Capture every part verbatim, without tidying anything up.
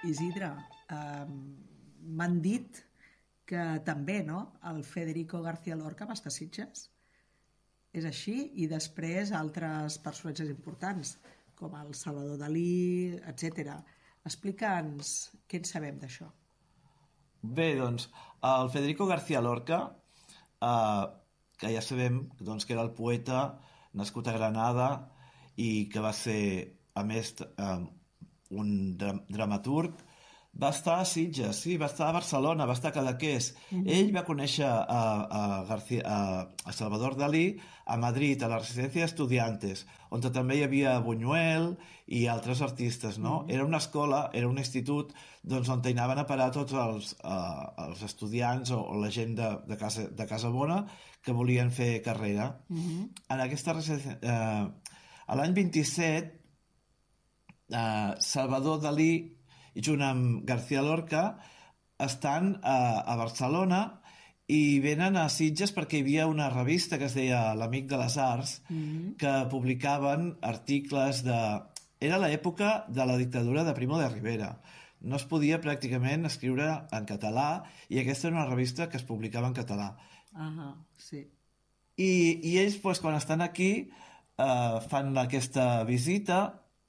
Isidre, eh, m'han dit que també, no?, el Federico García Lorca va estar a Sitges. És així? I després altres personatges importants, com el Salvador Dalí, etcètera. Explica'ns què en sabem d'això. Bé, doncs, el Federico García Lorca, eh, que ja sabem doncs, que era el poeta nascut a Granada i que va ser, a més, eh, un dra dramaturg, va estar a Sitges, sí, va estar a Barcelona, va estar a Cadaqués. Mm-hmm. Ell va conèixer a, a, García, a, a Salvador Dalí a Madrid, a la residència d'estudiantes, on també hi havia Buñuel i altres artistes, no? Mm-hmm. Era una escola, era un institut doncs, on hi anaven a parar tots els, uh, els estudiants o, o la gent de, de, casa, de Casa Bona que volien fer carrera. Mm-hmm. En aquesta residència... Uh, a l'any vint-i-set, uh, Salvador Dalí i junt amb García Lorca estan a, a Barcelona i venen a Sitges perquè hi havia una revista que es deia L'Amic de les Arts, mm-hmm. que publicaven articles de... Era l'època de la dictadura de Primo de Rivera. No es podia pràcticament escriure en català i aquesta era una revista que es publicava en català. Ah, sí. I, i ells, pues, quan estan aquí, eh, fan aquesta visita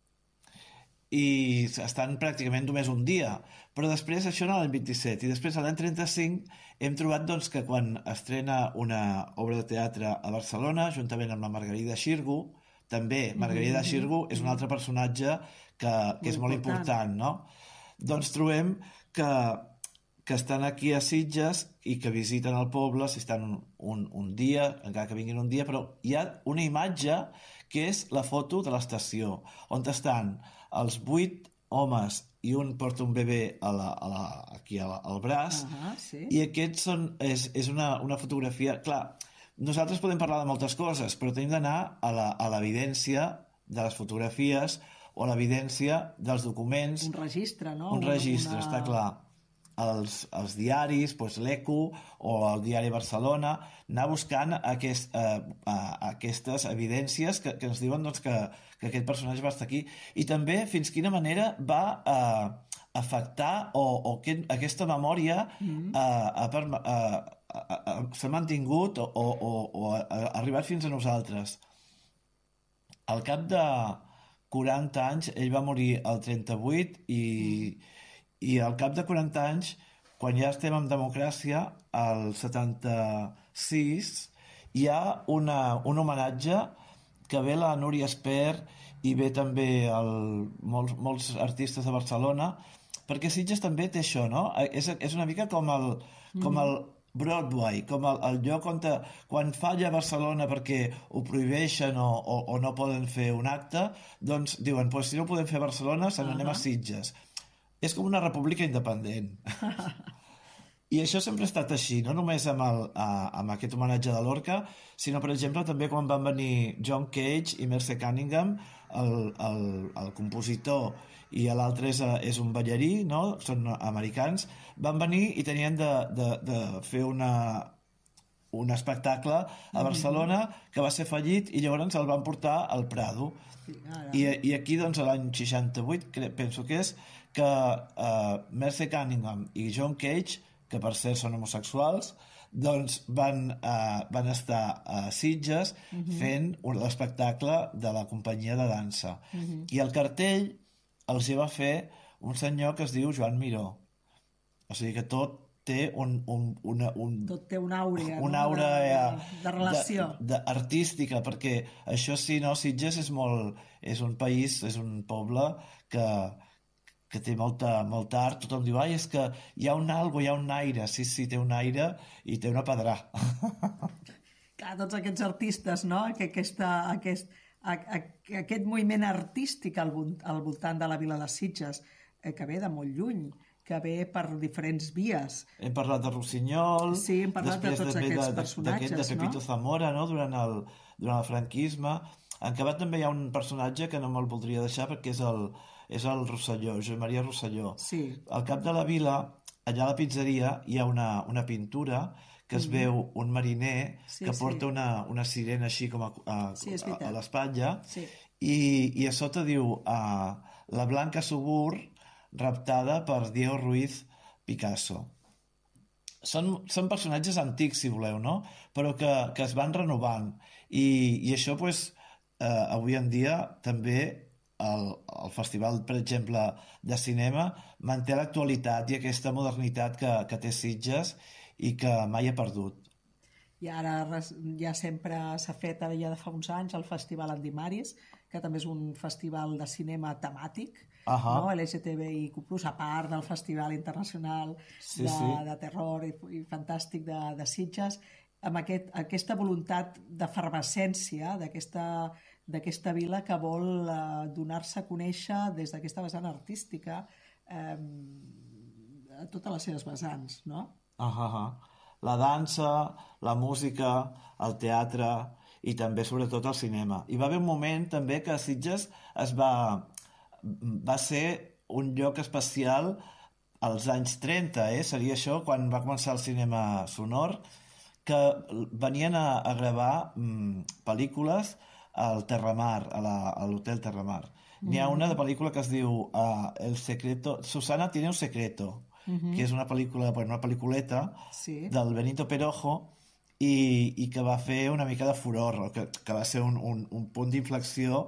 i estan pràcticament només un dia, però després això era l'any vint-i-set i després a l'any trenta-cinc hem trobat doncs, que quan estrena una obra de teatre a Barcelona juntament amb la Margarida Xirgu, també Margarida mm-hmm. Xirgu és un altre personatge que, que és molt important, no? Doncs trobem que, que estan aquí a Sitges i que visiten el poble, si estan un, un, un dia, encara que vinguin un dia, però hi ha una imatge que és la foto de l'estació, on estan els vuit homes i un porta un bebè a la, a la, aquí a la, al braç, uh-huh, sí. I aquests són, és, és una, una fotografia... Clar, nosaltres podem parlar de moltes coses, però tenim d'anar a l'evidència de les fotografies o a l'evidència dels documents. Un registre, no? Un registre, una... està clar. Els, els diaris, doncs l'Eco o el diari Barcelona, anar buscant aquest, eh, aquestes evidències que, que ens diuen doncs, que, que aquest personatge va estar aquí i també fins quina manera va eh, afectar o, o que, aquesta memòria mm-hmm. eh, eh, eh, eh, s'ha mantingut o, o, o, o ha arribat fins a nosaltres. Al cap de quaranta anys, ell va morir al trenta-vuit i mm. I al cap de quaranta anys, quan ja estem en democràcia, al setanta-sis, hi ha una, un homenatge que ve la Núria Espert i ve també el, molts, molts artistes de Barcelona, perquè Sitges també té això, no? És, és una mica com el, com el Broadway, com el, el lloc on te, quan falla Barcelona perquè ho prohibeixen o, o, o no poden fer un acte, doncs diuen, pues, si no ho podem fer a Barcelona, se n'anem uh-huh. a Sitges. És com una república independent. I això sempre ha estat així, no només amb, el, a, amb aquest homenatge de Lorca, sinó, per exemple, també quan van venir John Cage i Merce Cunningham, el, el, el compositor, i l'altre és, és un ballarí, no? Són americans, van venir i tenien de, de, de fer una, un espectacle a Barcelona que va ser fallit i llavors el van portar al Prado. I, i aquí, doncs, l'any seixanta-vuit, penso que és, que uh, Merce Cunningham i John Cage, que per cert són homosexuals, doncs van, uh, van estar a Sitges uh-huh. fent l'espectacle de la companyia de dansa. Uh-huh. I el cartell els hi va fer un senyor que es diu Joan Miró. O sigui que tot té un, un, una, un, tot té una àurea, una no? àurea de, de, de relació de, de, artística, perquè això sí, no, Sitges és molt, és un país, és un poble que, que té molta, molta art. Tothom diu, ai, és que hi ha un algo, hi ha un aire. Sí, sí, té un aire i té una pedrà. Clar, tots aquests artistes, no? Que aquesta, aquest, a, a, aquest moviment artístic al, al voltant de la vila de Sitges, eh, que ve de molt lluny, que ve per diferents vies. Hem parlat de Rossinyol, sí, hem parlat de tots aquests de, personatges, de Pepito no? Zamora, no? Durant, el, durant el franquisme. En acabat també hi ha un personatge que no me'l voldria deixar perquè és el, és el Rosselló, Josep Maria Rosselló. Sí. Al cap de la vila, allà a la pizzeria, hi ha una, una pintura que es mm-hmm. veu un mariner sí, que porta sí. una, una sirena així com a, a, sí, a, a l'espatlla sí. i, i a sota diu uh, la Blanca Subur raptada per Diego Ruiz Picasso. Són, són personatges antics, si voleu, no? Però que, que es van renovant. I, i això, pues, eh, avui en dia, també el, el festival, per exemple, de cinema, manté l'actualitat i aquesta modernitat que, que té Sitges i que mai ha perdut. I ara ja sempre s'ha fet, ara ja de fa uns anys, el Festival Andimaris, que també és un festival de cinema temàtic, uh-huh. no? L G T B I Q plus, a part del Festival Internacional sí, de, sí. de Terror i, i Fantàstic de, de Sitges, amb aquest, aquesta voluntat d'efervescència d'aquesta d'aquesta vila que vol eh, donar-se a conèixer des d'aquesta vessant artística eh, a totes les seves vessants, no? Uh -huh. La dansa, la música, el teatre i també, sobretot, el cinema. Hi va haver un moment també que Sitges es va, va ser un lloc especial als anys trenta, eh? Seria això, quan va començar el cinema sonor, que venien a, a gravar mm, pel·lícules al Terramar, a l'Hotel Terramar. Mm. N'hi ha una de pel·lícula que es diu uh, El secreto... Susana tiene un secreto, mm-hmm. que és una pel·lícula, bueno, una pel·lículeta sí. del Benito Perojo i, i que va fer una mica de furor, que, que va ser un, un, un punt d'inflexió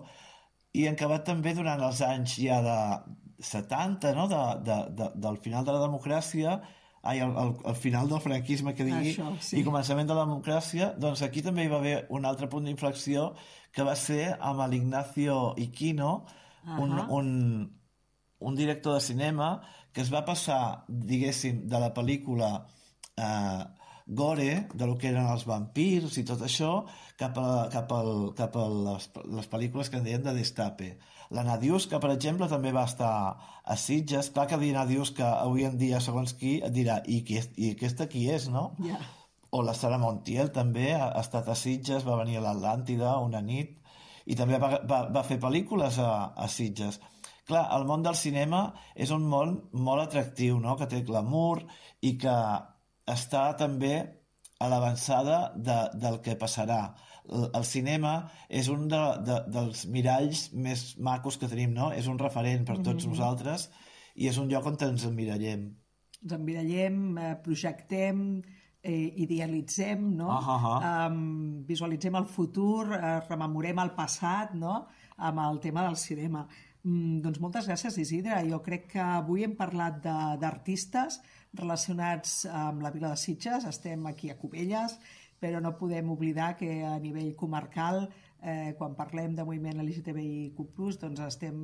i en què va també durant els anys ja de setanta, no? de, de, de, del final de la democràcia, ai, el, el, el final del franquisme que digui, Això, sí. i començament de la democràcia, doncs aquí també hi va haver un altre punt d'inflexió que va ser amb l'Ignacio Iquino, uh-huh. un, un, un director de cinema que es va passar, diguéssim, de la pel·lícula eh, gore, de lo que eren els vampirs i tot això, cap a, cap al, cap a les, les pel·lícules que en deien de Destape. La Nadiuska, per exemple, també va estar a Sitges. Clar que dir Nadiuska avui en dia, segons qui, et dirà i, qui és, i aquesta qui és, no? Yeah. O la Sara Montiel també ha, ha estat a Sitges, va venir a l'Atlàntida una nit i també va, va, va fer pel·lícules a, a Sitges. Clar, el món del cinema és un món molt atractiu, no? Que té glamour i que està també a l'avançada de, del que passarà. El, el cinema és un de, de, dels miralls més macos que tenim, no? És un referent per tots mm-hmm. nosaltres i és un lloc on ens emmirallem. Ens emmirallem, eh, projectem, eh, idealitzem, no? Uh -huh. um, visualitzem el futur, eh, rememorem el passat, no? Amb el tema del cinema. Mm, doncs moltes gràcies, Isidre. Jo crec que avui hem parlat d'artistes relacionats amb la vila de Sitges. Estem aquí a Cubelles, però no podem oblidar que a nivell comarcal, eh, quan parlem de moviment L G T B I Q plus, doncs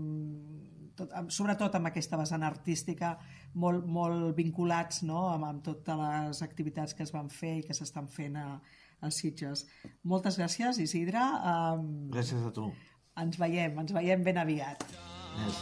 estem, tot, sobretot amb aquesta vessant artística, molt, molt vinculats, no? amb, amb totes les activitats que es van fer i que s'estan fent a, a Sitges. Moltes gràcies, Isidre. Um, gràcies a tu. Ens veiem, ens veiem ben aviat.